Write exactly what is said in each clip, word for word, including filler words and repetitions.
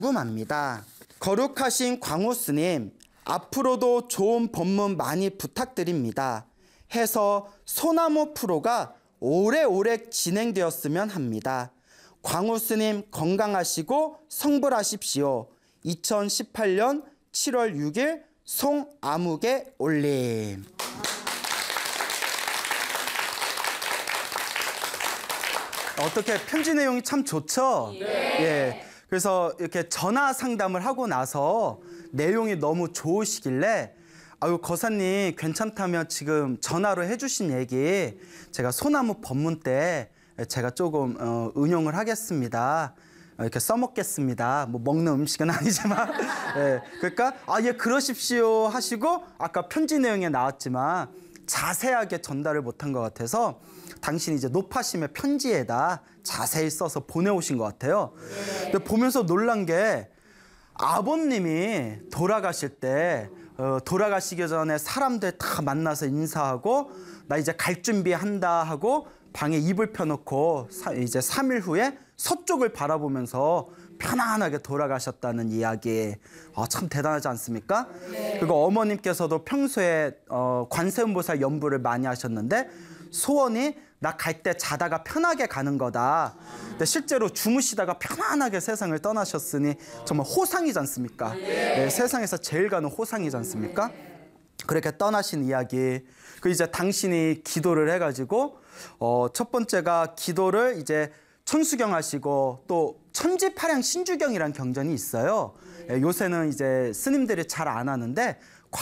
궁금합니다. 거룩하신 광우 스님, 앞으로도 좋은 법문 많이 부탁드립니다. 해서 소나무 프로가 오래오래 진행되었으면 합니다. 광우 스님 건강하시고 성불하십시오. 이천십팔 년 칠월 육일 송아무개 올림. 어떻게 편지 내용이 참 좋죠? 예. 예. 그래서 이렇게 전화 상담을 하고 나서 내용이 너무 좋으시길래 아유 거사님 괜찮다면 지금 전화로 해주신 얘기 제가 소나무 법문 때 제가 조금 어, 응용을 하겠습니다. 이렇게 써먹겠습니다. 뭐 먹는 음식은 아니지만 예. 그러니까 아 예 그러십시오 하시고 아까 편지 내용에 나왔지만 자세하게 전달을 못한 것 같아서 당신이 이제 높아심의 편지에다 자세히 써서 보내오신 것 같아요. 근데 보면서 놀란 게 아버님이 돌아가실 때 어, 돌아가시기 전에 사람들 다 만나서 인사하고 나 이제 갈 준비한다 하고 방에 이불 펴놓고 사, 이제 삼 일 후에 서쪽을 바라보면서 편안하게 돌아가셨다는 이야기. 아, 참 대단하지 않습니까? 네. 그리고 어머님께서도 평소에 어, 관세음보살 연부를 많이 하셨는데 소원이 나 갈 때 자다가 편하게 가는 거다. 근데 실제로 주무시다가 편안하게 세상을 떠나셨으니 정말 호상이지 않습니까? 네, 세상에서 제일 가는 호상이지 않습니까? 그렇게 떠나신 이야기. 그 이제 당신이 기도를 해가지고 어, 첫 번째가 기도를 이제 천수경 하시고 또 천지파량 신주경이란 경전이 있어요. 예, 요새는 이제 스님들이 잘 안 하는데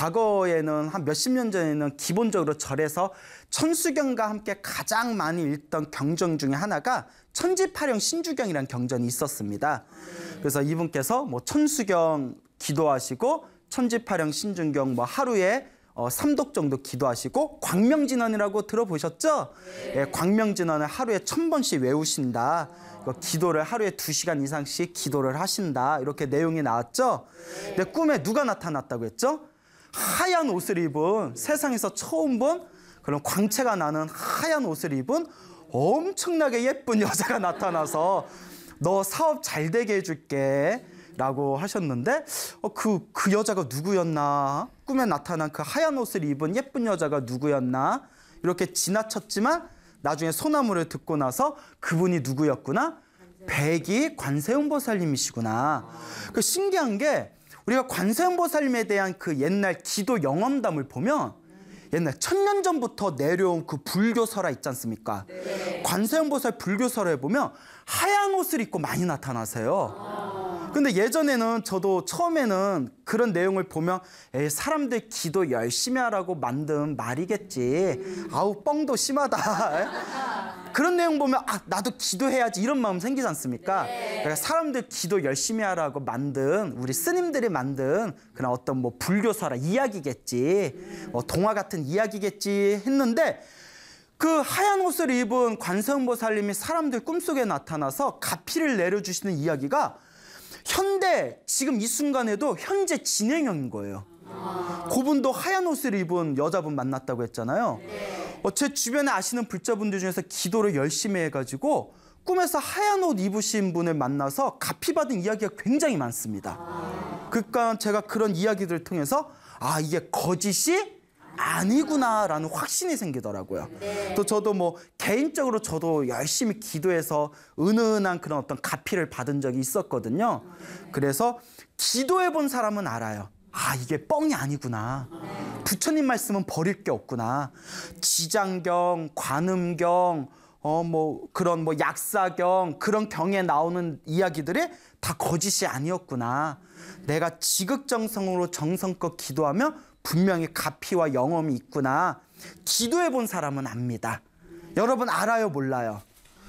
과거에는 한 몇십 년 전에는 기본적으로 절에서 천수경과 함께 가장 많이 읽던 경전 중에 하나가 천지파령 신주경이란 경전이 있었습니다. 그래서 이분께서 뭐 천수경 기도하시고 천지파령 신주경 뭐 하루에 어, 삼독 정도 기도하시고 광명진언이라고 들어보셨죠? 예, 광명진언을 하루에 천 번씩 외우신다. 기도를 하루에 두 시간 이상씩 기도를 하신다. 이렇게 내용이 나왔죠? 근데 꿈에 누가 나타났다고 했죠? 하얀 옷을 입은 세상에서 처음 본 그런 광채가 나는 하얀 옷을 입은 엄청나게 예쁜 여자가 나타나서 너 사업 잘 되게 해줄게 라고 하셨는데 어, 그, 그 여자가 누구였나? 꿈에 나타난 그 하얀 옷을 입은 예쁜 여자가 누구였나? 이렇게 지나쳤지만 나중에 소나무를 듣고 나서 그분이 누구였구나? 백이 관세음보살님이시구나. 그 신기한 게 우리가 관세음보살님에 대한 그 옛날 기도 영험담을 보면 옛날 천년 전부터 내려온 그 불교설화 있지 않습니까? 네. 관세음보살 불교설화에 보면 하얀 옷을 입고 많이 나타나세요. 아. 근데 예전에는 저도 처음에는 그런 내용을 보면 에이, 사람들 기도 열심히 하라고 만든 말이겠지. 아우 뻥도 심하다. 그런 내용 보면 아 나도 기도해야지 이런 마음 생기지 않습니까? 네. 그러니까 사람들 기도 열심히 하라고 만든 우리 스님들이 만든 그런 어떤 뭐 불교설화 이야기겠지. 뭐 동화 같은 이야기겠지 했는데 그 하얀 옷을 입은 관세음보살님이 사람들 꿈속에 나타나서 가피를 내려주시는 이야기가 현대 지금 이 순간에도 현재 진행형인 거예요. 아. 그분도 하얀 옷을 입은 여자분 만났다고 했잖아요. 네. 어, 제 주변에 아시는 불자분들 중에서 기도를 열심히 해가지고 꿈에서 하얀 옷 입으신 분을 만나서 가피 받은 이야기가 굉장히 많습니다. 아. 그러니까 제가 그런 이야기들을 통해서 아 이게 거짓이 아니구나라는 확신이 생기더라고요. 네. 또 저도 뭐 개인적으로 저도 열심히 기도해서 은은한 그런 어떤 가피를 받은 적이 있었거든요. 그래서 기도해 본 사람은 알아요. 아 이게 뻥이 아니구나. 부처님 말씀은 버릴 게 없구나. 지장경, 관음경, 어 뭐 그런 뭐 약사경 그런 경에 나오는 이야기들이 다 거짓이 아니었구나. 내가 지극정성으로 정성껏 기도하면 분명히 가피와 영험이 있구나. 기도해 본 사람은 압니다. 여러분 알아요, 몰라요?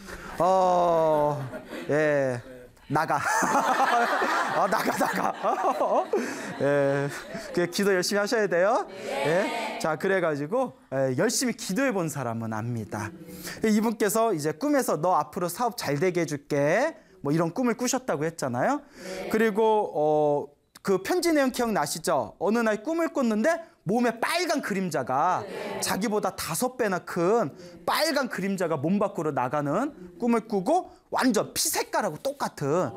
어, 예, 나가. 아, 나가, 나가. 예, 그 기도 열심히 하셔야 돼요. 예, 자, 그래가지고 예, 열심히 기도해 본 사람은 압니다. 이분께서 이제 꿈에서 너 앞으로 사업 잘 되게 해줄게. 뭐 이런 꿈을 꾸셨다고 했잖아요. 그리고 어. 그 편지 내용 기억나시죠? 어느 날 꿈을 꿨는데 몸에 빨간 그림자가 네. 자기보다 다섯 배나 큰 빨간 그림자가 몸 밖으로 나가는 꿈을 꾸고 완전 피 색깔하고 똑같은